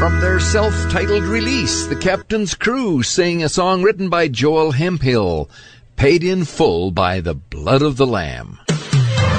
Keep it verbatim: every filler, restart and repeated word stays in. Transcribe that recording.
from their self-titled release. The Captain's Crew sing a song written by Joel Hemphill, Paid in Full by the Blood of the Lamb.